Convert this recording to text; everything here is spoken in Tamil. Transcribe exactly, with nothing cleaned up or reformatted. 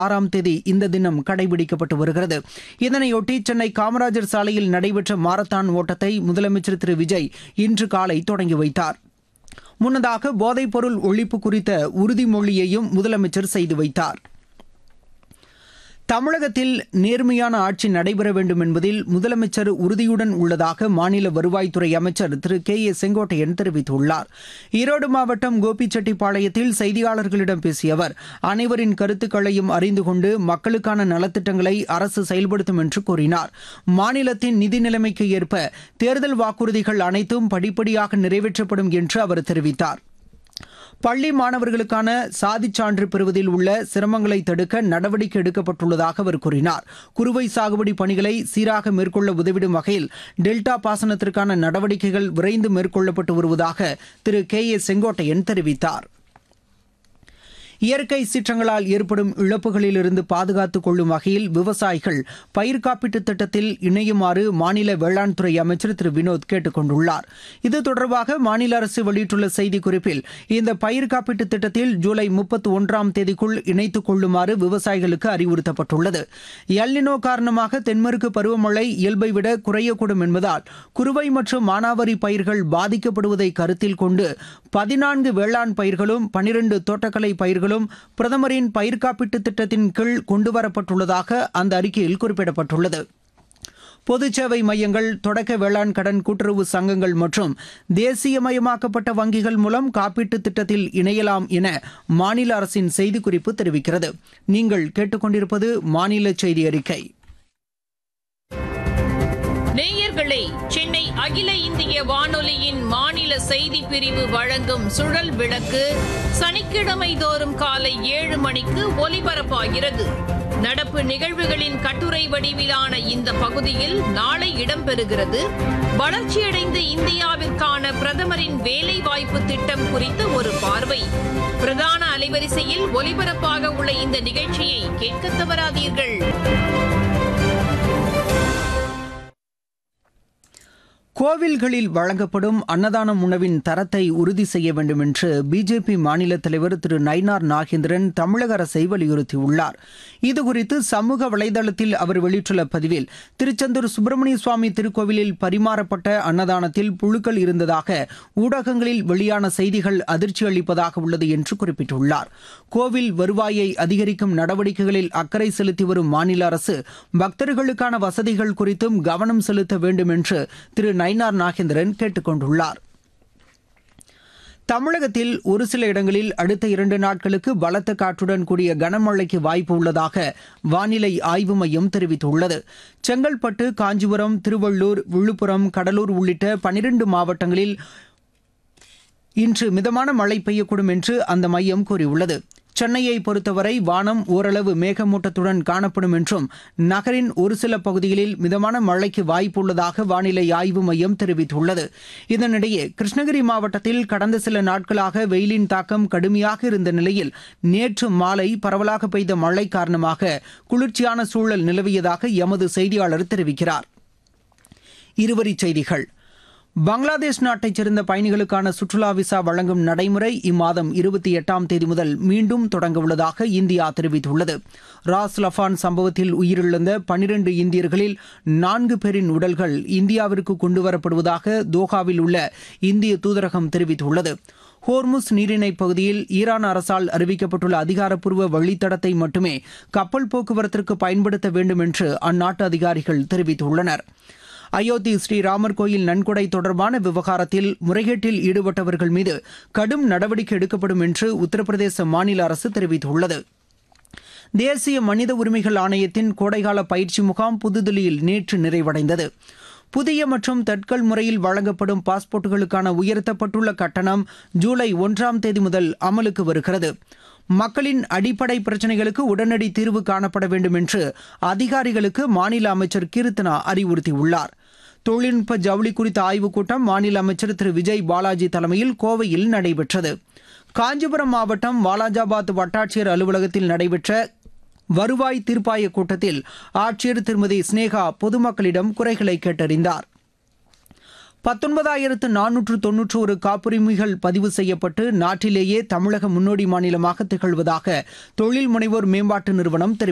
ஆறாம் தேதி இந்த தினம் கடைபிடிக்கப்பட்டு வருகிறது. இதனையொட்டி சென்னை காமராஜர் சாலையில் நடைபெற்ற மாரத்தான் ஓட்டத்தை முதலமைச்சர் திரு விஜய் இன்று காலை தொடங்கி வைத்தார். முன்னதாக போதைப்பொருள் ஒழிப்பு குறித்த உறுதிமொழியையும் முதலமைச்சர் செய்து வைத்தார். தமிழகத்தில் நேர்மையான ஆட்சி நடைபெற வேண்டும் என்பதில் முதலமைச்சர் உறுதியுடன் உள்ளதாக மாநில வருவாய்த்துறை அமைச்சர் திரு கே ஏ செங்கோட்டையன் தெரிவித்துள்ளார். ஈரோடு மாவட்டம் கோபிச்செட்டிப்பாளையத்தில் செய்தியாளர்களிடம் பேசிய அவர், அனைவரின் கருத்துக்களையும் அறிந்து கொண்டு மக்களுக்கான நலத்திட்டங்களை அரசு செயல்படுத்தும் என்று கூறினார். மாநிலத்தின் நிதி நிலைமைக்கு ஏற்ப தேர்தல் வாக்குறுதிகள் அனைத்தும் படிப்படியாக நிறைவேற்றப்படும் என்று அவர் தெரிவித்தார். பள்ளி மாணவர்களுக்கான சாதிச் சான்று பெறுவதில் உள்ள சிரமங்களை தடுக்க நடவடிக்கை எடுக்கப்பட்டுள்ளதாக அவர் கூறினார். குறுவை சாகுபடி பணிகளை சீராக மேற்கொள்ள உதவிடும் வகையில் டெல்டா பாசனத்திற்கான நடவடிக்கைகள் விரைந்து மேற்கொள்ளப்பட்டு வருவதாக திரு கே ஏ செங்கோட்டையன் தெரிவித்தார். இயற்கை சீற்றங்களால் ஏற்படும் இழப்புகளிலிருந்து பாதுகாத்துக் கொள்ளும் வகையில் விவசாயிகள் பயிர் காப்பீட்டுத் திட்டத்தில் இணையுமாறு மாநில வேளாண் துறை அமைச்சர் திரு வினோத் கேட்டுக் கொண்டுள்ளார். இது தொடர்பாக மாநில அரசு வெளியிட்டுள்ள செய்திக்குறிப்பில், இந்த பயிர் காப்பீட்டுத் திட்டத்தில் ஜூலை முப்பத்தி ஒன்றாம் தேதிக்குள் இணைத்துக் கொள்ளுமாறு விவசாயிகளுக்கு அறிவுறுத்தப்பட்டுள்ளது. எல்னினோ காரணமாக தென்மேற்கு பருவமழை இயல்பை விட குறையக்கூடும் என்பதால் குறுவை மற்றும் மானாவாரி பயிர்கள் பாதிக்கப்படுவதை கருத்தில் கொண்டு பதினான்கு வேளாண் பயிர்களும் பனிரண்டு தோட்டக்கலை பயிர்களும் பிரதமரின் பயிர் காப்பீட்டு திட்டத்தின் கீழ் கொண்டுவரப்பட்டுள்ளதாக அந்த அறிக்கையில் குறிப்பிடப்பட்டுள்ளது. பொதுச் சேவை மையங்கள், தொடக்க வேளாண் கடன் கூட்டுறவு சங்கங்கள் மற்றும் தேசியமயமாக்கப்பட்ட வங்கிகள் மூலம் காப்பீட்டு திட்டத்தில் இணையலாம் என மாநில அரசின் செய்திக்குறிப்பு தெரிவிக்கிறது. நீங்கள் கேட்டுக்கொண்டிருப்பது மாநில செய்தி அறிக்கை. நேயர்களே, சென்னை அகில இந்திய வானொலியின் மாநில செய்தி பிரிவு வழங்கும் சுழல் விளக்கு சனிக்கிழமை தோறும் காலை ஏழு மணிக்கு ஒலிபரப்பாகிறது. நடப்பு நிகழ்வுகளின் கட்டுரை வடிவிலான இந்த பகுதியில் நாளை இடம்பெறுகிறது. வளர்ச்சியடைந்த இந்தியாவிற்கான பிரதமரின் வேலைவாய்ப்பு திட்டம் குறித்த ஒரு பார்வை. பிரதான அலைவரிசையில் ஒலிபரப்பாக உள்ள இந்த நிகழ்ச்சியை கேட்க தவறாதீர்கள். கோவில்களில் வழங்கப்படும் அன்னதான உணவின் தரத்தை உறுதி செய்ய வேண்டும் என்று பிஜேபி மாநில தலைவர் திரு நயினார் நாகேந்திரன் தமிழக அரசை வலியுறுத்தியுள்ளார். இதுகுறித்து சமூக வலைதளத்தில் அவர் வெளியிட்டுள்ள பதிவில், திருச்செந்தூர் சுப்பிரமணிய சுவாமி திருக்கோவிலில் பரிமாறப்பட்ட அன்னதானத்தில் புழுக்கள் இருந்ததாக ஊடகங்களில் வெளியான செய்திகள் அதிர்ச்சி அளிப்பதாக உள்ளது என்று குறிப்பிட்டுள்ளார். கோவில் வருவாயை அதிகரிக்கும் நடவடிக்கைகளில் அக்கறை செலுத்தி வரும் மாநில அரசு பக்தர்களுக்கான வசதிகள் குறித்தும் கவனம் செலுத்த வேண்டும் என்று திரு நயினார் நாகேந்திரன் கேட்டுக் கொண்டுள்ளார். தமிழகத்தில் ஒரு சில இடங்களில் அடுத்த இரண்டு நாட்களுக்கு பலத்த காற்றுடன் கூடிய கனமழைக்கு வாய்ப்பு உள்ளதாக வானிலை ஆய்வு மையம் தெரிவித்துள்ளது. செங்கல்பட்டு, காஞ்சிபுரம், திருவள்ளூர், விழுப்புரம், கடலூர் உள்ளிட்ட பனிரண்டு மாவட்டங்களில் இன்று மிதமான மழை பெய்யக்கூடும் என்று அந்த மையம் கூறியுள்ளது. சென்னையை பொறுத்தவரை வானம் ஓரளவு மேகமூட்டத்துடன் காணப்படும் என்றும் நகரின் ஒரு சில பகுதிகளில் மிதமான மழைக்கு வாய்ப்புள்ளதாக வானிலை ஆய்வு மையம் தெரிவித்துள்ளது. இதனிடையே கிருஷ்ணகிரி மாவட்டத்தில் கடந்த சில நாட்களாக வெயிலின் தாக்கம் கடுமையாக இருந்த நிலையில் நேற்று மாலை பரவலாக பெய்த மழை காரணமாக குளிர்ச்சியான சூழல் நிலவியதாக எமது செய்தியாளர் தெரிவிக்கிறார். இருவரிச் செய்திகள். பங்களாதேஷ் நாட்டைச் சேர்ந்த பயணிகளுக்கான சுற்றுலா விசா வழங்கும் நடைமுறை இம்மாதம் இருபத்தி எட்டாம் தேதி முதல் மீண்டும் தொடங்கவுள்ளதாக இந்தியா தெரிவித்துள்ளது. ராஸ் லஃபான் சம்பவத்தில் உயிரிழந்த பனிரண்டு இந்தியர்களில் நான்கு பேரின் உடல்கள் இந்தியாவிற்கு கொண்டுவரப்படுவதாக தோஹாவில் உள்ள இந்திய தூதரகம் தெரிவித்துள்ளது. ஹோர்முஸ் நீரிணை பகுதியில் ஈரான் அரசால் அறிவிக்கப்பட்டுள்ள அதிகாரப்பூர்வ வழித்தடத்தை மட்டுமே கப்பல் போக்குவரத்திற்கு பயன்படுத்த வேண்டும் என்று அந்நாட்டு அதிகாரிகள் தெரிவித்துள்ளனர். அயோத்தி ஸ்ரீராமர் கோயில் நன்கொடை தொடர்பான விவகாரத்தில் முறைகேட்டில் ஈடுபட்டவர்கள் மீது கடும் நடவடிக்கை எடுக்கப்படும் என்று உத்தரப்பிரதேச மாநில அரசு தெரிவித்துள்ளது. தேசிய மனித உரிமைகள் ஆணையத்தின் கோடைகால பயிற்சி முகாம் புதுதில்லியில் நேற்று நிறைவடைந்தது. புதிய மற்றும் தட்கல் முறையில் வழங்கப்படும் பாஸ்போர்ட்டுகளுக்கான உயர்த்தப்பட்டுள்ள கட்டணம் ஜூலை ஒன்றாம் தேதி முதல் அமலுக்கு வருகிறது. மக்களின் அடிப்படை பிரச்சினைகளுக்கு உடனடி தீர்வு காணப்பட வேண்டும் என்று அதிகாரிகளுக்கு மாநில அமைச்சர் கீர்த்தனா அறிவுறுத்தியுள்ளார். தொழில்நுட்ப ஜவுளி குறித்த ஆய்வுக் கூட்டம் மாநில அமைச்சர் திரு விஜய் பாலாஜி தலைமையில் கோவையில் நடைபெற்றது. காஞ்சிபுரம் மாவட்டம் வாலாஜாபாத் வட்டாட்சியர் அலுவலகத்தில் நடைபெற்ற வருவாய் தீர்ப்பாய கூட்டத்தில் ஆட்சியர் திருமதி ஸ்னேகா பொதுமக்களிடம் குறைகளை கேட்டறிந்தார். பத்தொன்பதாயிரத்து நானூற்று தொன்னூற்று ஒரு காப்புரிமைகள் பதிவு செய்யப்பட்டு நாட்டிலேயே தமிழக முன்னோடி மாநிலமாக திகழ்வதாக தொழில் முனைவோர் மேம்பாட்டு நிறுவனம் தெரிவித்துள்ளது.